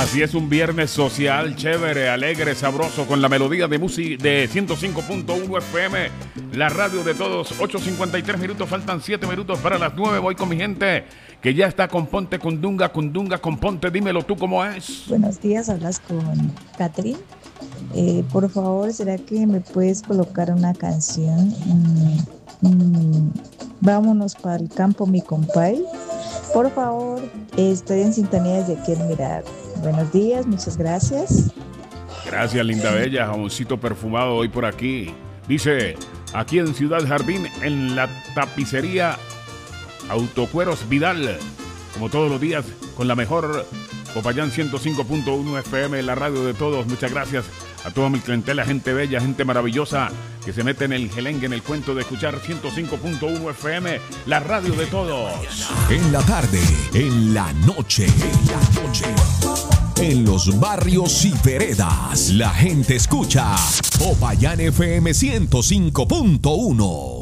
Así es, un viernes social, chévere, alegre, sabroso, con la melodía de música de 105.1 FM, la radio de todos. 8:53 minutos, faltan 7 minutos para las 9. Voy con mi gente que ya está con Ponte Cundunga, con Ponte. Dímelo tú cómo es. Buenos días, hablas con Catherine. Por favor, ¿será que me puedes colocar una canción? Vámonos para el campo, mi compay. Por favor, estoy en sintonía desde aquí en Mirar. Buenos días, muchas gracias. Gracias, linda bella, jamoncito perfumado hoy por aquí. Dice, aquí en Ciudad Jardín, en la tapicería Autocueros Vidal, como todos los días, con la mejor Popayán 105.1 FM, la radio de todos. Muchas gracias a toda mi clientela, gente bella, gente maravillosa, que se mete en el gelengue, en el cuento de escuchar 105.1 FM, la radio de todos. En la tarde, en la noche, en los barrios y veredas, la gente escucha Popayán FM 105.1.